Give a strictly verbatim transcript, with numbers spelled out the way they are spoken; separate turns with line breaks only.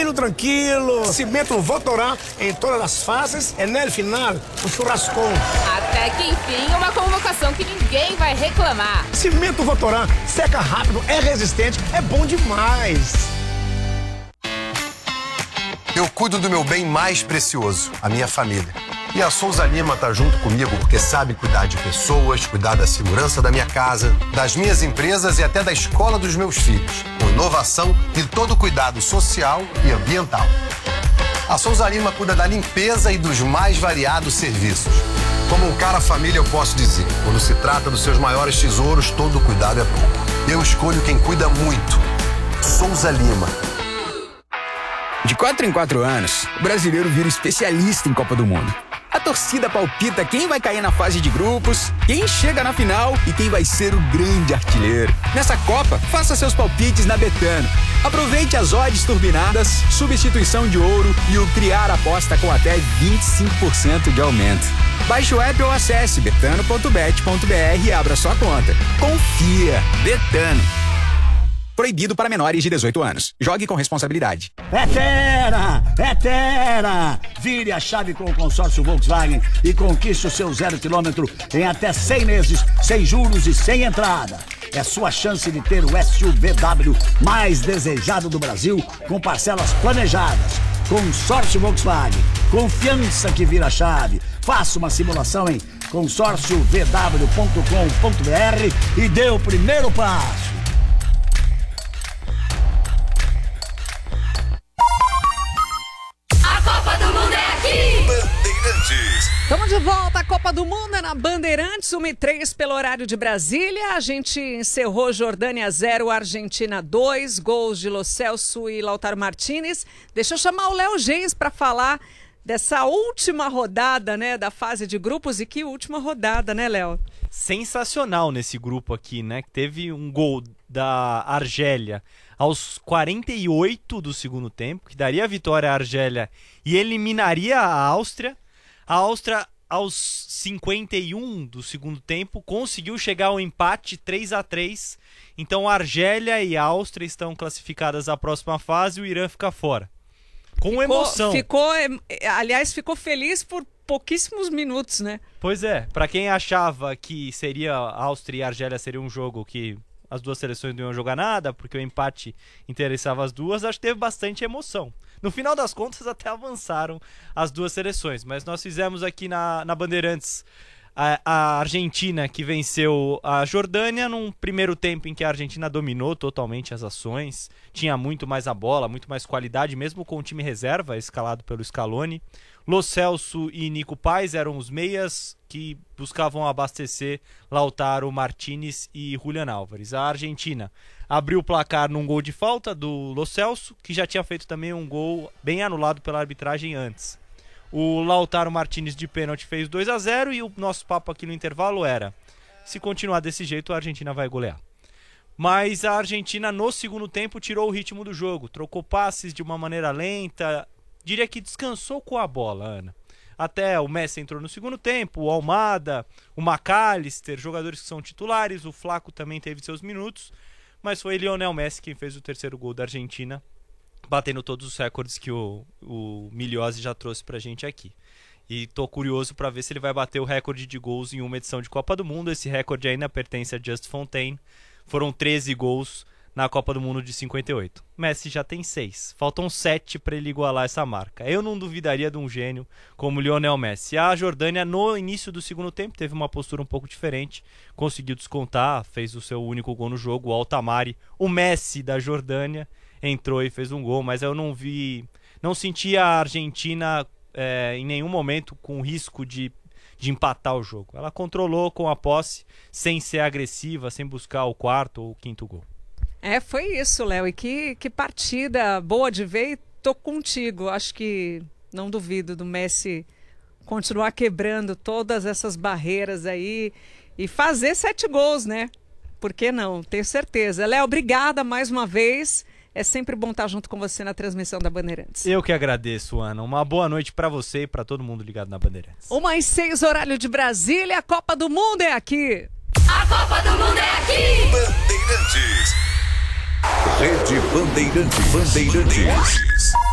tranquilo, tranquilo. Cimento Votoran em todas as fases e no final, o churrascão.
Até que enfim, uma convocação que ninguém vai reclamar.
Cimento Votoran seca rápido, é resistente, é bom demais.
Eu cuido do meu bem mais precioso, a minha família. E a Souza Lima tá junto comigo porque sabe cuidar de pessoas, cuidar da segurança da minha casa, das minhas empresas e até da escola dos meus filhos, com inovação e todo cuidado social e ambiental. A Souza Lima cuida da limpeza e dos mais variados serviços. Como um cara família, eu posso dizer, quando se trata dos seus maiores tesouros, todo cuidado é pouco. Eu escolho quem cuida muito. Souza Lima.
De quatro em quatro anos, o brasileiro vira especialista em Copa do Mundo. A torcida palpita quem vai cair na fase de grupos, quem chega na final e quem vai ser o grande artilheiro. Nessa Copa, faça seus palpites na Betano. Aproveite as odds turbinadas, substituição de ouro e o criar aposta com até vinte e cinco por cento de aumento. Baixe o app ou acesse betano ponto bet ponto br e abra sua conta. Confia. Betano. Proibido para menores de dezoito anos. Jogue com responsabilidade.
É Tera! É Tera! Vire a chave com o consórcio Volkswagen e conquiste o seu zero quilômetro em até cem meses, sem juros e sem entrada. É sua chance de ter o S U V W mais desejado do Brasil, com parcelas planejadas. Consórcio Volkswagen. Confiança que vira chave. Faça uma simulação em consórcio v w ponto com ponto br e dê o primeiro passo.
Estamos de volta, a Copa do Mundo é na Bandeirantes, uma e três pelo horário de Brasília. A gente encerrou Jordânia zero, Argentina dois, gols de Lo Celso e Lautaro Martinez. Deixa eu chamar o Léo Geis para falar dessa última rodada, né, da fase de grupos. E que última rodada, né, Léo?
Sensacional nesse grupo aqui, né? Teve um gol da Argélia aos quarenta e oito do segundo tempo, que daria a vitória à Argélia e eliminaria a Áustria. A Áustria, aos cinquenta e um do segundo tempo, conseguiu chegar ao empate três a três. Então a Argélia e a Áustria estão classificadas à próxima fase e o Irã fica fora. Com
ficou,
emoção.
Ficou, aliás, ficou feliz por pouquíssimos minutos, né?
Pois é, para quem achava que seria Áustria e Argélia seria um jogo que as duas seleções não iam jogar nada, porque o empate interessava as duas, acho que teve bastante emoção. No final das contas, até avançaram as duas seleções, mas nós fizemos aqui na, na Bandeirantes a, a Argentina, que venceu a Jordânia num primeiro tempo em que a Argentina dominou totalmente as ações, tinha muito mais a bola, muito mais qualidade, mesmo com o time reserva, escalado pelo Scaloni. Lo Celso e Nico Paz eram os meias que buscavam abastecer Lautaro Martinez e Julián Álvares. A Argentina abriu o placar num gol de falta do Lo Celso, que já tinha feito também um gol bem anulado pela arbitragem antes. O Lautaro Martinez de pênalti fez dois a zero e o nosso papo aqui no intervalo era: se continuar desse jeito, a Argentina vai golear. Mas a Argentina no segundo tempo tirou o ritmo do jogo, trocou passes de uma maneira lenta, diria que descansou com a bola, Ana. Até o Messi entrou no segundo tempo, o Almada, o McAllister, jogadores que são titulares, o Flaco também teve seus minutos, mas foi Lionel Messi quem fez o terceiro gol da Argentina, batendo todos os recordes que o, o Miliose já trouxe pra gente aqui. E tô curioso para ver se ele vai bater o recorde de gols em uma edição de Copa do Mundo. Esse recorde ainda pertence a Just Fontaine. Foram treze gols na Copa do Mundo de cinquenta e oito. Messi já tem seis. Faltam sete para ele igualar essa marca. Eu não duvidaria de um gênio como Lionel Messi. A Jordânia, no início do segundo tempo, teve uma postura um pouco diferente. Conseguiu descontar, fez o seu único gol no jogo. O Altamari, o Messi da Jordânia, entrou e fez um gol. Mas eu não vi... Não senti a Argentina é, em nenhum momento com risco de, de empatar o jogo. Ela controlou com a posse, sem ser agressiva, sem buscar o quarto ou o quinto gol.
É, foi isso, Léo. E que, que partida boa de ver, e tô contigo. Acho que não duvido do Messi continuar quebrando todas essas barreiras aí e fazer sete gols, né? Por que não? Tenho certeza. Léo, obrigada mais uma vez. É sempre bom estar junto com você na transmissão da Bandeirantes.
Eu que agradeço, Ana. Uma boa noite para você e para todo mundo ligado na Bandeirantes.
Uma às seis, horário de Brasília. A Copa do Mundo é aqui.
A Copa do Mundo é aqui.
Bandeirantes. Rede Bandeirantes. Bandeirantes.